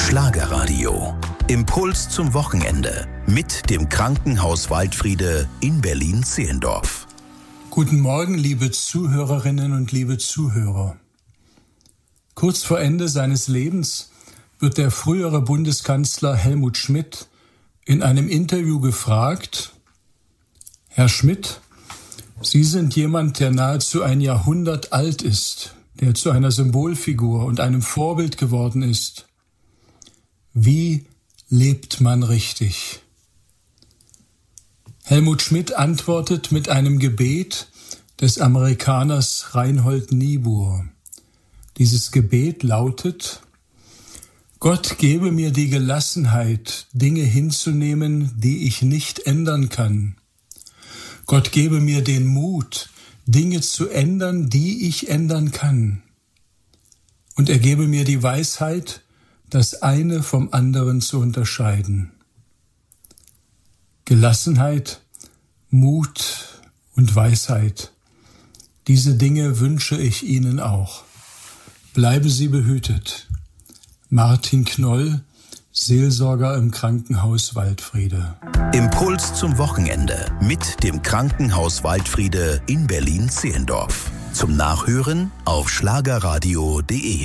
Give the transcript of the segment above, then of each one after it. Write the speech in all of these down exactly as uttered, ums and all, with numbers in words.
Schlagerradio. Impuls zum Wochenende mit dem Krankenhaus Waldfriede in Berlin-Zehlendorf. Guten Morgen, liebe Zuhörerinnen und liebe Zuhörer. Kurz vor Ende seines Lebens wird der frühere Bundeskanzler Helmut Schmidt in einem Interview gefragt: Herr Schmidt, Sie sind jemand, der nahezu ein Jahrhundert alt ist, der zu einer Symbolfigur und einem Vorbild geworden ist. Wie lebt man richtig? Helmut Schmidt antwortet mit einem Gebet des Amerikaners Reinhold Niebuhr. Dieses Gebet lautet: Gott gebe mir die Gelassenheit, Dinge hinzunehmen, die ich nicht ändern kann. Gott gebe mir den Mut, Dinge zu ändern, die ich ändern kann. Und er gebe mir die Weisheit, das eine vom anderen zu unterscheiden. Gelassenheit, Mut und Weisheit. Diese Dinge wünsche ich Ihnen auch. Bleiben Sie behütet. Martin Knoll, Seelsorger im Krankenhaus Waldfriede. Impuls zum Wochenende mit dem Krankenhaus Waldfriede in Berlin-Zehlendorf. Zum Nachhören auf schlagerradio punkt de.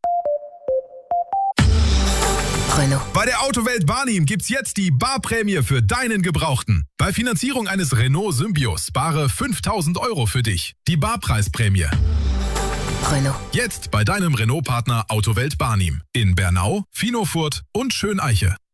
Bei der Autowelt Barnim gibt's jetzt die Barprämie für deinen Gebrauchten. Bei Finanzierung eines Renault Symbio spare fünftausend Euro für dich. Die Barpreisprämie. Renault. Jetzt bei deinem Renault-Partner Autowelt Barnim. In Bernau, Finofurt und Schöneiche.